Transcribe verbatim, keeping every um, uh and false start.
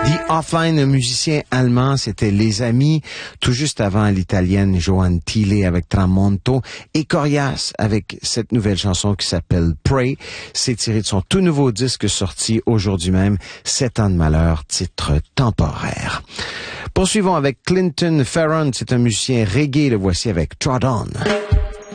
The Offline, un musicien allemand, c'était Les Amis, tout juste avant l'italienne Joan Thiele avec Tramonto, et Corias avec cette nouvelle chanson qui s'appelle Pray. C'est tiré de son tout nouveau disque sorti aujourd'hui même, Sept ans de malheur, titre temporaire. Poursuivons avec Clinton Ferron, c'est un musicien reggae, le voici avec Trot On.